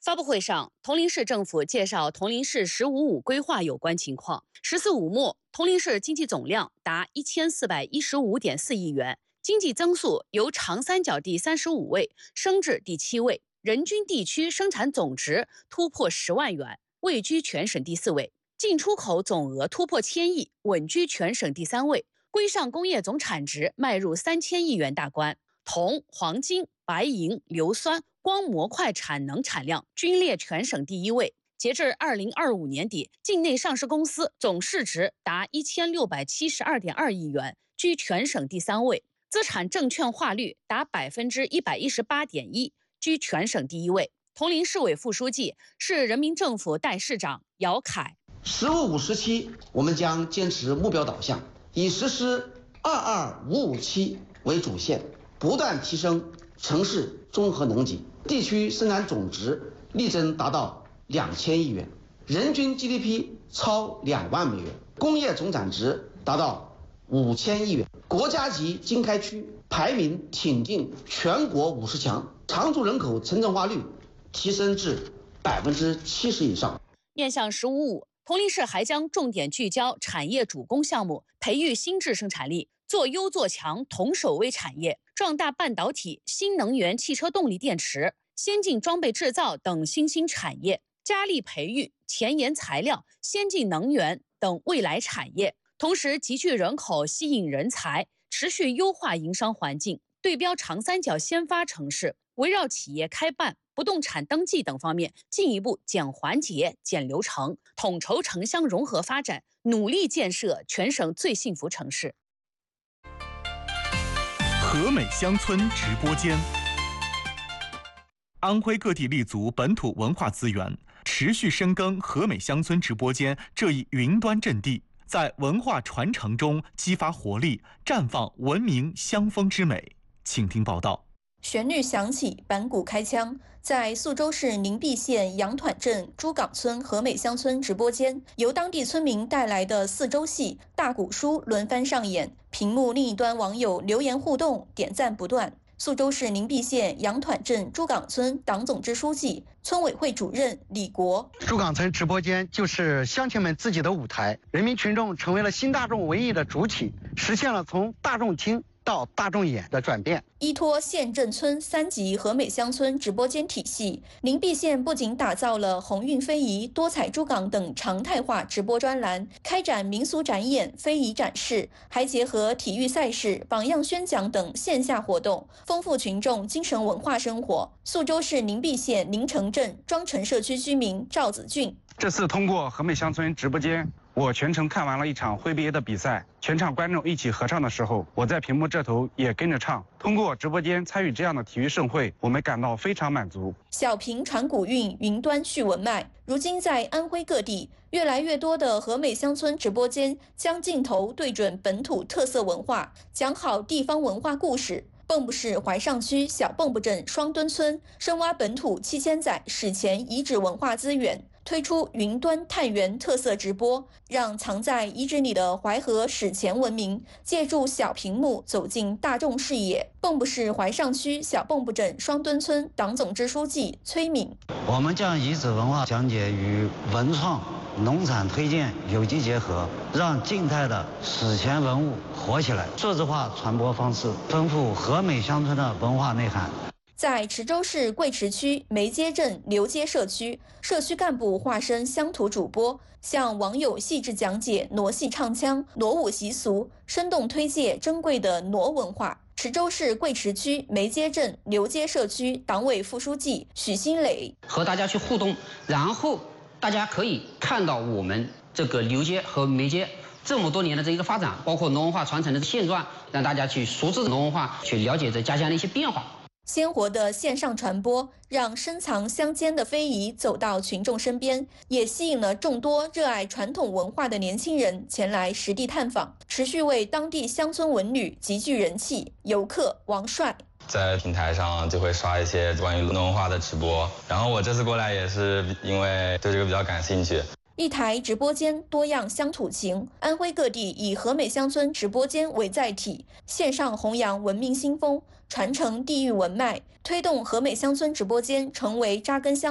发布会上，铜陵市政府介绍铜陵市“1055”规划有关情况。“14+5”末，铜陵市经济总量达1415.4亿元，经济增速由长三角第35位升至第7位，人均地区生产总值突破10万元，位居全省第4位，进出口总额突破1000亿，稳居全省第3位，规上工业总产值迈入3000亿元大关。铜、黄金、白银、硫酸、光模块产能产量均列全省第1位。截至2025年底，境内上市公司总市值达1672.2亿元，居全省第3位，资产证券化率达118.1%，居全省第1位。铜陵市委副书记、市人民政府代市长姚凯 “15+5”时期，我们将坚持目标导向，以实施“22+557”为主线，不断提升城市综合能级，地区生产总值力争达到2000亿元，人均 GDP 超2万美元，工业总产值达到5000亿元，国家级经开区排名挺进全国50强，常住人口城镇化率提升至70%以上。 面向“15+5”，铜陵市还将重点聚焦产业主攻项目，培育新质生产力，做优做强铜首微产业，壮大半导体、新能源汽车动力电池、先进装备制造等新兴产业，加力培育前沿材料、先进能源等未来产业，同时集聚人口，吸引人才，持续优化营商环境，对标长三角先发城市，围绕企业开办、不动产登记等方面进一步减环节、减流程，统筹城乡融合发展，努力建设全省最幸福城市。 和美乡村直播间，安徽各地立足本土文化资源，持续深耕和美乡村直播间这一云端阵地，在文化传承中激发活力，绽放文明乡风之美。请听报道。 旋律响起，板鼓开腔，在宿州市宁壁县杨团镇朱岗村和美乡村直播间，由当地村民带来的四周戏、大鼓书轮番上演，屏幕另一端网友留言互动，点赞不断。宿州市宁壁县杨团镇朱岗村党总支书记、村委会主任李国： 朱岗村直播间就是乡亲们自己的舞台，人民群众成为了新大众文艺的主体，实现了从大众听到大众演的转变。 依托县镇村3级和美乡村直播间体系，宁壁县不仅打造了鸿运非遗、多彩诸港等常态化直播专栏，开展民俗展演、非遗展示，还结合体育赛事、榜样宣讲等线下活动，丰富群众精神文化生活。宿州市宁壁县宁城镇庄城社区居民赵子俊： 这次通过和美乡村直播间，我全程看完了一场挥别的比赛，全场观众一起合唱的时候，我在屏幕这头也跟着唱。通过直播间参与这样的体育盛会，我们感到非常满足。 小平传古韵，云端续文脉。如今在安徽各地，越来越多的和美乡村直播间将镜头对准本土特色文化，讲好地方文化故事。蚌埠市怀上区小蚌埠镇双墩村深挖本土7000载史前遗址文化资源，推出云端探源特色直播，让藏在遗址里的淮河史前文明借助小屏幕走进大众视野。蚌埠市怀上区小蚌埠镇双墩村党总支书记崔敏： 我们将遗址文化讲解与文创、农产推荐有机结合，让静态的史前文物活起来。数字化传播方式丰富和美乡村的文化内涵。 在池州市贵池区梅街镇刘街社区，社区干部化身乡土主播，向网友细致讲解傩戏唱腔、傩舞习俗，生动推介珍贵的傩文化。池州市贵池区梅街镇刘街社区党委副书记许新磊： 和大家去互动，然后大家可以看到我们这个刘街和梅街这么多年的这一个发展，包括傩文化传承的现状，让大家去熟知傩文化，去了解这家乡的一些变化。 鲜活的线上传播，让深藏乡间的非遗走到群众身边，也吸引了众多热爱传统文化的年轻人前来实地探访，持续为当地乡村文旅集聚人气。游客王帅： 在平台上就会刷一些关于傩文化的直播，然后我这次过来也是因为对这个比较感兴趣。 一台直播间，多样乡土情。安徽各地以和美乡村直播间为载体，线上弘扬文明新风，传承地域文脉，推动和美乡村直播间成为扎根乡